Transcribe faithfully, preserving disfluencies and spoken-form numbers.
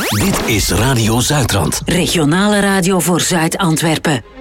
Dit is Radio Zuidrand. Regionale radio voor Zuid-Antwerpen.